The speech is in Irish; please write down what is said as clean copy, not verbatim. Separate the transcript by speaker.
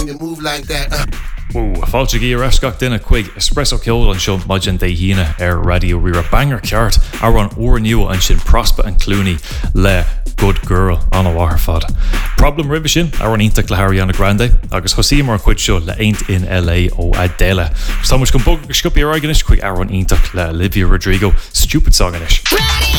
Speaker 1: You move like that.
Speaker 2: Fáilte í rascach duine chuig espresso ceol an seo maidin de híine radio rira banger ceart ar an uairniu an sin Prosper and Clooney le Good Girl an bhhar fad. Problem ribh sin ar an ionach le Ariana Grande agus chosí mar chuid seo le Ain't in LA ó Adele. Tá muid go bog go scopi ar aganis chuig ar an ionach le Olivia Rodrigo Stupid Song inis.